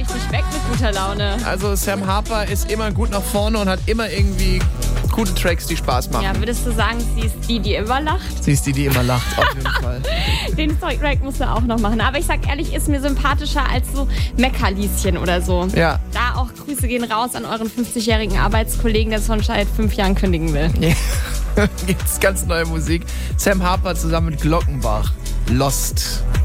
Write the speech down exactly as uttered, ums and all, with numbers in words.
richtig weg mit guter Laune. Also Sam Harper ist immer gut nach vorne und hat immer irgendwie gute Tracks, die Spaß machen. Ja, würdest du sagen, sie ist die, die immer lacht? Sie ist die, die immer lacht, auf jeden Fall. Den Track musst du auch noch machen. Aber ich sag ehrlich, ist mir sympathischer als so Meckerlieschen oder so. Ja. Da auch Grüße gehen raus an euren fünfzigjährigen Arbeitskollegen, der schon seit fünf Jahren kündigen will. Ja. Gibt's ganz neue Musik. Sam Harper zusammen mit Glockenbach. Lost.